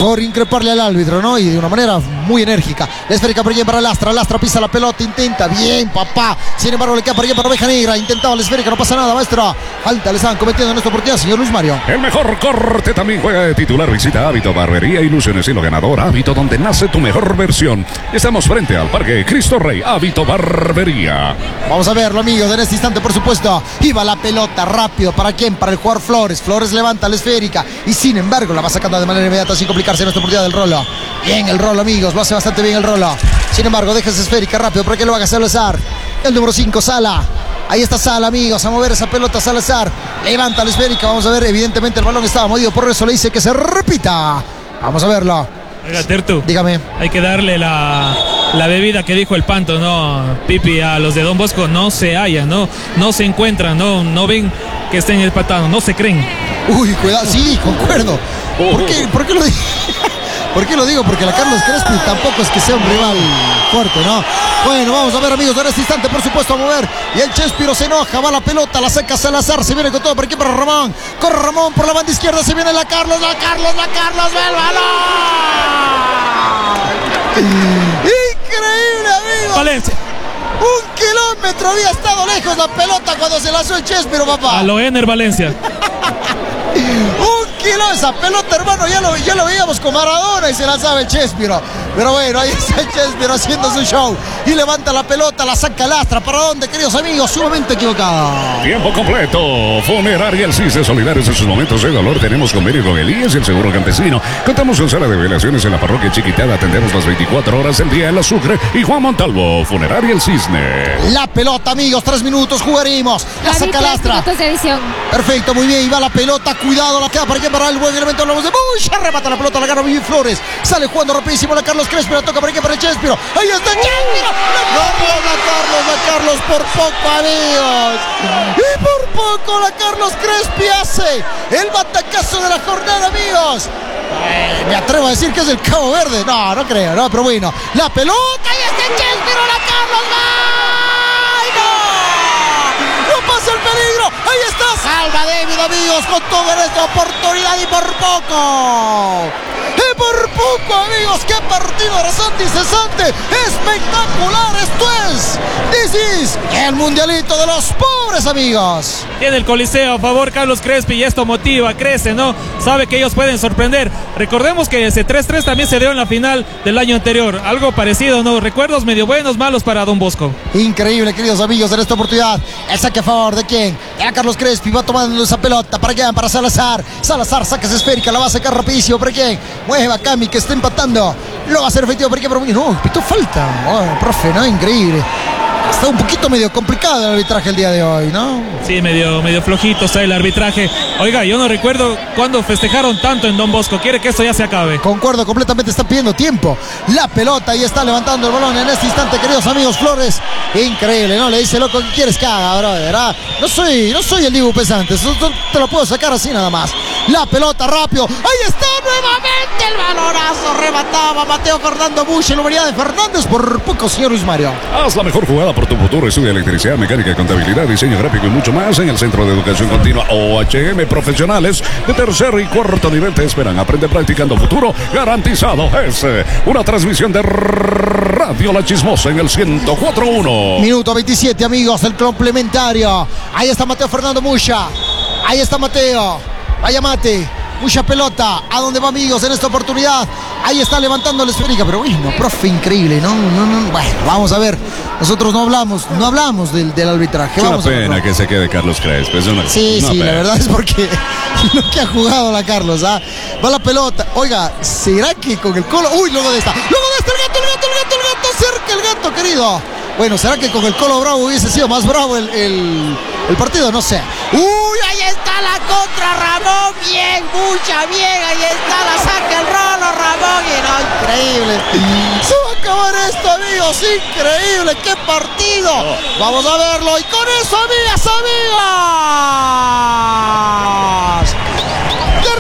por increparle al árbitro, ¿no? Y de una manera muy enérgica. La esférica por allí para Lastra. Lastra pisa la pelota, intenta. Bien, papá. Sin embargo, le queda por allí para Oveja Negra. Intentaba la esférica, no pasa nada, maestro. Falta le estaban cometiendo en esta oportunidad, señor Luis Mario. El mejor corte también juega de titular. Visita Hábito Barbería, ilusiones y lo ganador. Hábito, donde nace tu mejor versión. Estamos frente al Parque Cristo Rey. Hábito Barbería. Vamos a verlo, amigos, en este instante, por supuesto. Iba la pelota rápido. ¿Para quién? Para el jugador Flores. Flores levanta la esférica y sin embargo la va sacando de manera inmediata sin complicarse en esta oportunidad del Rolo. Bien el Rolo, amigos, lo hace bastante bien el Rolo. Sin embargo, deja esa esférica rápido para que lo haga Salazar. El número 5, Sala. Ahí está Sala, amigos, a mover esa pelota Salazar. Levanta la esférica, vamos a ver, evidentemente el balón estaba movido, por eso le dice que se repita. Vamos a verlo. Oiga, Tertu, dígame. Hay que darle la bebida que dijo el Panto, ¿no? Pipi, a los de Don Bosco no se hallan, no se encuentran, no ven que estén empatados, no se creen. Uy, cuidado, sí, concuerdo. ¿Por qué lo digo? ¿Por qué lo digo? Porque la Carlos Crespi tampoco es que sea un rival fuerte, ¿no? Bueno, vamos a ver, amigos, en este instante, por supuesto, a mover. Y el Chespiro se enoja, va la pelota, la saca Salazar, se viene con todo por aquí para Ramón. Corre Ramón por la banda izquierda, se viene la Carlos, ve el balón. Increíble, amigos. Valencia. 1 kilómetro había estado lejos la pelota cuando se lanzó el Chespiro, papá. A lo Ener Valencia. 1 kilo esa pelota, hermano, ya lo veíamos con Maradona y se lanzaba el Chespiro. Pero bueno, ahí está el Chespiro haciendo su show y levanta la pelota, la saca Lastra. ¿Para dónde, queridos amigos? Sumamente equivocado. Tiempo completo. Funeraria El Cis de Solidarios en sus momentos de dolor. Tenemos convenio con Elías y el Seguro Campesino. Contamos con sala de velaciones en la parroquia Chiquitada. Atendemos las 24 horas del día en La Sucre y Juan Montalvo. Funeraria El Cisne. La pelota, amigos, 3 minutos jugaremos. La saca Lastra. Perfecto, muy bien. Y va la pelota, cuidado, la queda para allá para el buen elemento. Hablamos de Bush. Arrebata la pelota, la gana muy bien Flores. Sale jugando rapidísimo la Carlos Crespi, la toca para allá para el Chespiro. Ahí está Chespiro. La Carlos por poco, amigos. Y por poco la Carlos Crespi hace el batacazo de la jornada, amigos. Me atrevo a decir que es el Cabo Verde. No creo, no, pero bueno. La pelota, ahí está el Chespiro, la Carlos va. No pasa el peligro. Ahí está. Salva David, amigos, con toda esta oportunidad y por poco. Y por poco, amigos, qué partido rasante y cesante. Espectacular, esto es. This is el mundialito de los pobres, amigos. Tiene el Coliseo a favor Carlos Crespi y esto motiva, crece, ¿no? Sabe que ellos pueden sorprender. Recordemos que ese 3-3 también se dio en la final del año anterior. Algo parecido, ¿no? Recuerdos medio buenos, malos para Don Bosco. Increíble, queridos amigos, en esta oportunidad. El saque a favor de quién? Era Carlos Crespi, va tomando esa pelota para allá, para Salazar. Salazar saca esa esférica, la va a sacar rapidísimo. ¿Para quién? Mueve a Cami, que está empatando. Lo va a hacer efectivo, ¿para qué? Pero no, pitó falta. Oh, profe, ¿no? Increíble. Está un poquito medio complicado el arbitraje el día de hoy, ¿no? Sí, medio flojito está el arbitraje. Oiga, yo no recuerdo cuándo festejaron tanto en Don Bosco. Quiere que esto ya se acabe. Concuerdo completamente, está pidiendo tiempo. La pelota y está levantando el balón en este instante, queridos amigos. Flores, increíble, ¿no? Le dice, loco, ¿qué quieres que haga, brother? ¿Ah? No soy el Dibu Pesante, eso te lo puedo sacar así nada más. La pelota rápido, ahí está nuevamente el balonazo. Remataba Mateo Fernando Bush en lugar de Fernández, por poco, señor Luis Mario. Haz la mejor jugada por tu futuro. Estudia electricidad, mecánica, contabilidad, diseño gráfico y mucho más en el Centro de Educación Continua OHM. Profesionales de tercer y cuarto nivel te esperan. Aprende practicando, futuro garantizado. Es una transmisión de Radio La Chismosa en el 104.1. Minuto 27, amigos, el complementario. Ahí está Mateo Fernando Mucha. Ahí está Mateo. Vaya Mate. Mucha pelota. ¿A dónde va, amigos, en esta oportunidad? Ahí está levantando la esférica, pero bueno, profe, increíble, no. Bueno, vamos a ver. Nosotros no hablamos del arbitraje. Es una vamos pena que se quede Carlos Crespi. Sí, pena. La verdad es porque lo que ha jugado la Carlos, ¿ah? Va la pelota. Oiga, ¿será que con el Colo? Uy, luego de esta el gato, cerca el gato, querido. Bueno, ¿será que con el Colo Bravo hubiese sido más bravo el partido? No sé. Uy, ahí está la contra Ramón. Bien, Mucha, bien. Ahí está, la saca el Rolo Ramón. Y no, increíble. Se va a acabar esto, amigos. Increíble, qué partido. Vamos a verlo. Y con eso, amigas, amigos.